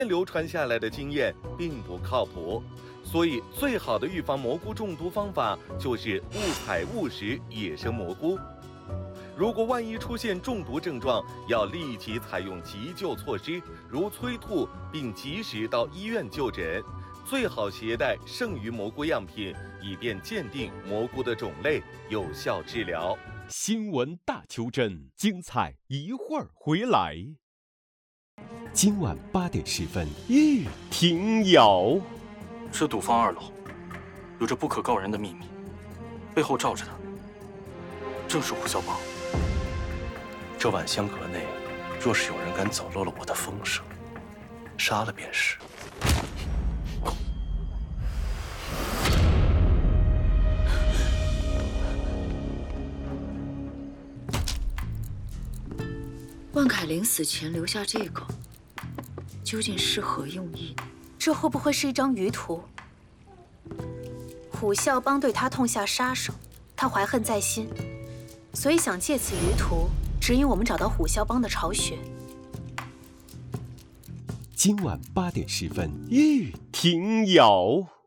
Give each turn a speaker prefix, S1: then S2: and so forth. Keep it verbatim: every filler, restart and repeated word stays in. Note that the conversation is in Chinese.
S1: 流传下来的经验并不靠谱，所以最好的预防蘑菇中毒方法就是勿采勿食野生蘑菇。如果万一出现中毒症状，要立即采用急救措施，如催吐，并及时到医院就诊。最好携带剩余蘑菇样品，以便鉴定蘑菇的种类，有效治疗。
S2: 新闻大求真，精彩一会儿回来。今晚八点十分，玉婷瑶。
S3: 这赌坊二楼有着不可告人的秘密，背后罩着的正是胡肖邦。这晚香阁内，若是有人敢走漏了我的风声，杀了便是。
S4: 万凯临死前留下这个，究竟是何用意呢？
S5: 这会不会是一张鱼图？虎啸帮对他痛下杀手，他怀恨在心，所以想借此鱼图指引我们找到虎啸帮的巢穴。
S2: 今晚八点十分，玉婷瑶。